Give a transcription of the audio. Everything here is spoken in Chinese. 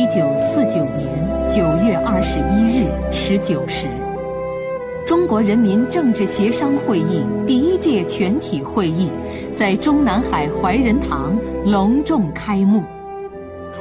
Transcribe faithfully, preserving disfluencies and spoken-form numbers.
九四九年九月二十一日十九时，中国人民政治协商会议第一届全体会议在中南海怀仁堂隆重开幕。